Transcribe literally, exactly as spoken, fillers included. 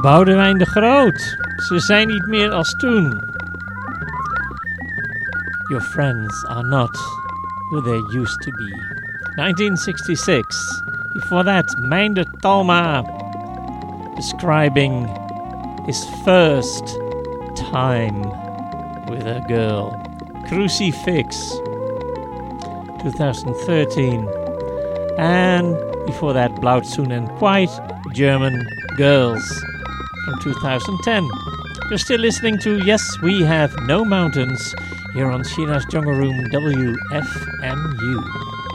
Boudewijn de Groot. Ze zijn niet meer als toen. Your friends are not who they used to be. nineteen sixty-six. Before that, Meindert Talma describing his first time with a girl. Crucifix. twenty thirteen. And before that, Blauzoen and Quite German Girls from two thousand ten. You're still listening to Yes, We Have No Mountains here on China's Jungle Room W F M U.